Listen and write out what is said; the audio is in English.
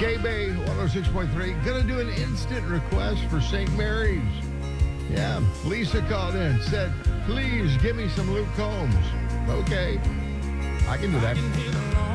K-Bay 106.3. Gonna do an instant request for St. Mary's. Yeah, Lisa called in, said, please give me some Luke Combs. Okay, I can do that.